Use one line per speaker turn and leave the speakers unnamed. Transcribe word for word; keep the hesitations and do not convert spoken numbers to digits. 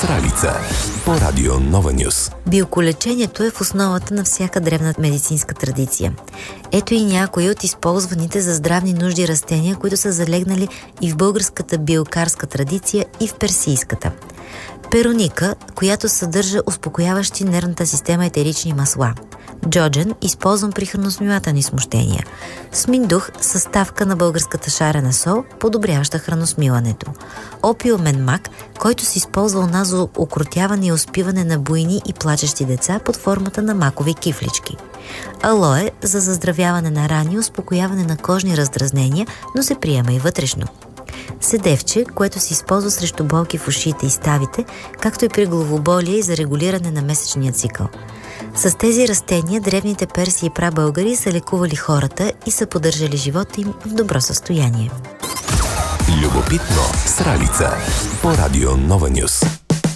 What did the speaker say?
Сралица по радио Нова Нюс.
Биоколечението е в основата на всяка древна медицинска традиция. Ето и някои от използваните за здравни нужди растения, които са залегнали и в българската биокарска традиция, и в персийската. Пероника, която съдържа успокояващи нервната система етерични масла. Джоджен, използван при храносмилателни смущения. Сминдух, съставка на българската шарена сол, подобряваща храносмилането. Опиумен мак, който се използва у нас за укротяване и успиване на буйни и плачещи деца под формата на макови кифлички. Алое, за заздравяване на рани и успокояване на кожни раздразнения, но се приема и вътрешно. Седевче, което се използва срещу болки в ушите и ставите, както и при главоболие и за регулиране на месечния цикъл. С тези растения древните перси и прабългари са лекували хората и са поддържали живота им в добро състояние.
Любопитно Сралица по радио Нова Нюс.